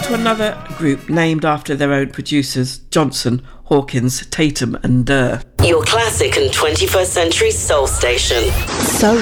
to another group named after their own producers, Johnson, Hawkins, Tatum and Durr. Your classic and 21st century soul station. So